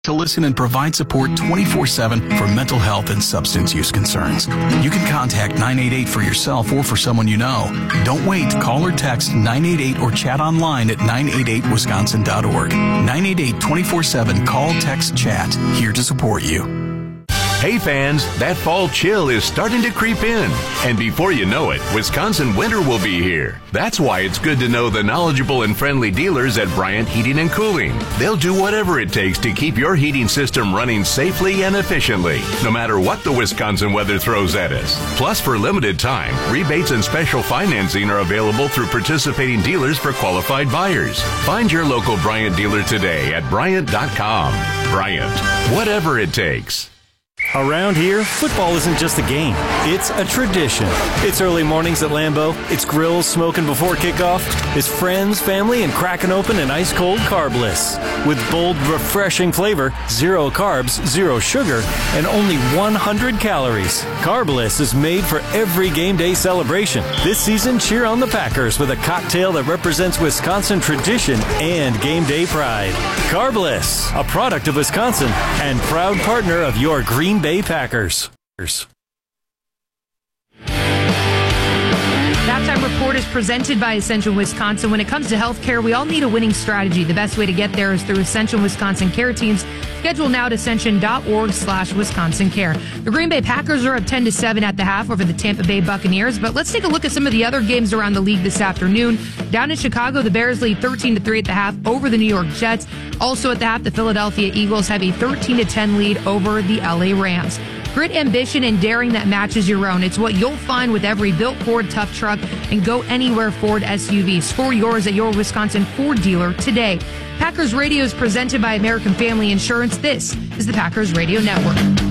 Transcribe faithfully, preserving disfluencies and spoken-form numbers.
to listen and provide support twenty-four seven for mental health and substance use concerns. You can contact nine eight eight for yourself or for someone you know. Don't wait. Call or text nine eight eight or chat online at nine eight eight wisconsin dot org. nine eight eight, twenty-four seven. Call, text, chat. Here to support you. Hey fans, that fall chill is starting to creep in. And before you know it, Wisconsin winter will be here. That's why it's good to know the knowledgeable and friendly dealers at Bryant Heating and Cooling. They'll do whatever it takes to keep your heating system running safely and efficiently, no matter what the Wisconsin weather throws at us. Plus, for limited time, rebates and special financing are available through participating dealers for qualified buyers. Find your local Bryant dealer today at Bryant dot com. Bryant, whatever it takes. Around here, football isn't just a game, it's a tradition. It's early mornings at Lambeau, it's grills smoking before kickoff, it's friends, family, and cracking open an ice-cold Carbliss. With bold, refreshing flavor, zero carbs, zero sugar, and only one hundred calories. Carbliss is made for every game day celebration. This season, cheer on the Packers with a cocktail that represents Wisconsin tradition and game day pride. Carbliss, a product of Wisconsin and proud partner of your Green Bay Packers. Halftime Report is presented by Ascension Wisconsin. When it comes to healthcare, we all need a winning strategy. The best way to get there is through Ascension Wisconsin Care Teams. Schedule now at ascension.org slash Wisconsin Care. The Green Bay Packers are up ten to seven at the half over the Tampa Bay Buccaneers. But let's take a look at some of the other games around the league this afternoon. Down in Chicago, the Bears lead thirteen to three at the half over the New York Jets. Also at the half, the Philadelphia Eagles have a thirteen to ten lead over the L A Rams. Grit, ambition, and daring that matches your own. It's what you'll find with every built Ford tough truck and go anywhere Ford S U V. Score yours at your Wisconsin Ford dealer today. Packers Radio is presented by American Family Insurance. This is the Packers Radio Network.